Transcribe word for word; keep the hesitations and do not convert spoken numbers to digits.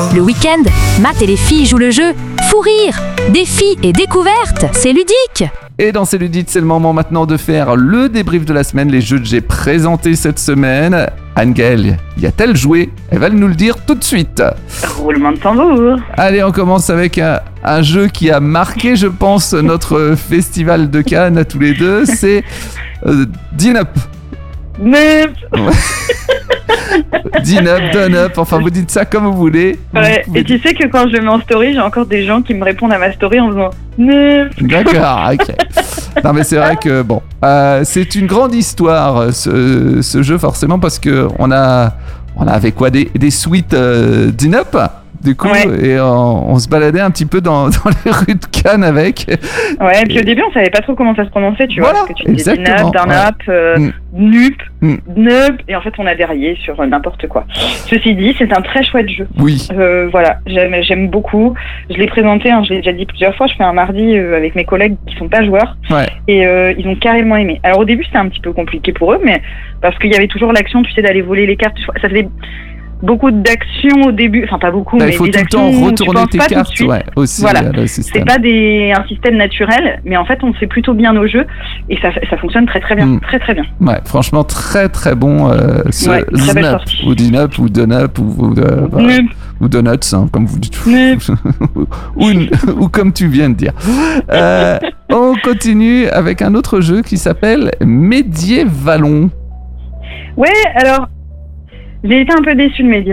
Le week-end, Matt et les filles jouent le jeu. Fou rire, défis et découvertes, c'est ludique. Et dans ces ludites, c'est le moment maintenant de faire le débrief de la semaine, les jeux que j'ai présentés cette semaine. Anne-Gaëlle, y a-t-elle joué? Elle va nous le dire tout de suite. Roulement de tambour. Allez, on commence avec un, un jeu qui a marqué, je pense, notre festival de Cannes à tous les deux. C'est euh, Din Up. Neup. Din Up, Done Up, enfin vous dites ça comme vous voulez. Ouais, vous et tu sais que quand je le mets en story, j'ai encore des gens qui me répondent à ma story en faisant Neup. D'accord, ok. Non mais c'est vrai que bon, euh, c'est une grande histoire ce, ce jeu forcément parce que on a, on a avec quoi des, des suites euh, Din Up. Du coup, ouais. et on, on se baladait un petit peu dans, dans les rues de Cannes avec. Ouais, et puis au début, on savait pas trop comment ça se prononçait, tu voilà, vois. Parce que tu disais Din Up, Turn Up, euh, mm. Nup, mm. Nup, et en fait, on a déraillé sur n'importe quoi. Ceci dit, c'est un très chouette jeu. Oui. Euh, voilà, j'aime, j'aime beaucoup. Je l'ai présenté, hein, je l'ai déjà dit plusieurs fois, je fais un mardi euh, avec mes collègues qui sont pas joueurs. Ouais. Et euh, ils ont carrément aimé. Alors au début, c'était un petit peu compliqué pour eux, mais parce qu'il y avait toujours l'action, tu sais, d'aller voler les cartes. Ça faisait beaucoup d'actions au début, enfin pas beaucoup, bah, mais il faut des tout le actions temps retourner tes cartes, suite, ouais, aussi. Voilà, le système. C'est pas des, un système naturel, mais en fait on fait plutôt bien nos jeux et ça, ça fonctionne très très bien, mm. très très bien. Ouais, franchement très très bon. Euh, ce ouais, très belle Up, ou Din Up ou Done Up ou ou, euh, bah, ou Donuts, hein, comme vous dites, ou, ou comme tu viens de dire. Euh, on continue avec un autre jeu qui s'appelle Medievalon. Ouais, alors. J'ai été un peu déçue de Medievalon.